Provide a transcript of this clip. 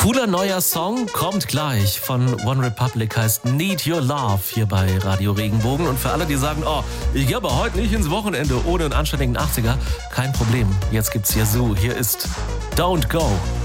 Cooler neuer Song kommt gleich von One Republic, heißt Need Your Love hier bei Radio Regenbogen. Und für alle, die sagen, oh, ich gehe aber heute nicht ins Wochenende ohne einen anständigen 80er, kein Problem. Jetzt gibt's Yazoo. Hier ist Don't Go.